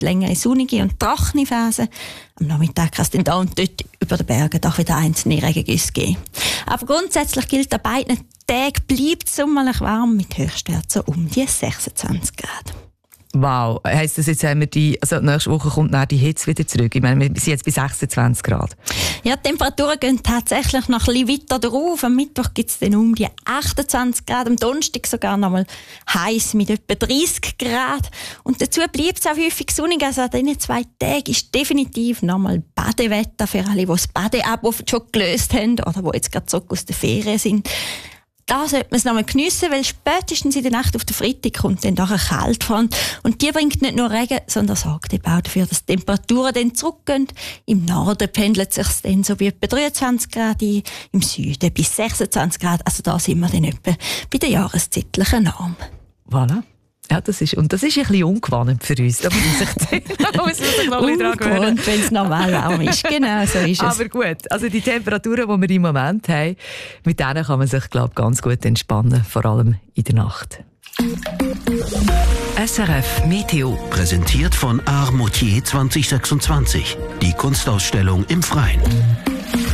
längere sonnige und trockene Phasen. Am Nachmittag kann es dann da und dort über den Bergen auch wieder einzelne Regengüsse geben. Aber grundsätzlich gilt, an beiden Tagen bleibt es sommerlich warm mit Höchstwerten um die 26 Grad. Wow, heisst das jetzt, nächste Woche kommt dann die Hitze wieder zurück? Ich meine, wir sind jetzt bei 26 Grad. Ja, die Temperaturen gehen tatsächlich noch ein bisschen weiter drauf. Am Mittwoch gibt es dann um die 28 Grad, am Donnerstag sogar noch mal heiß mit etwa 30 Grad. Und dazu bleibt es auch häufig sonnig. Also an diesen 2 Tagen ist definitiv noch mal Badewetter für alle, die das Badeabo schon gelöst haben oder die jetzt gerade zurück aus der Ferien sind. Da sollte man es noch mal geniessen, weil spätestens in der Nacht auf den Freitag kommt dann doch eine Kaltfront. Und die bringt nicht nur Regen, sondern sorgt eben auch dafür, dass die Temperaturen dann zurückgehen. Im Norden pendelt es sich dann so bei etwa 23 Grad ein, im Süden bis 26 Grad. Also da sind wir dann etwa bei der jahreszeitlichen Norm. Voilà. Ja, das ist ein bisschen ungewohnt für uns. Da muss man sich noch dran gewöhnen. Wenn es normal warm ist. Genau, so ist es. Aber gut, also die Temperaturen, die wir im Moment haben, mit denen kann man sich, glaube ich, ganz gut entspannen, vor allem in der Nacht. SRF Meteo. Präsentiert von Art Moutier 2026. Die Kunstausstellung im Freien.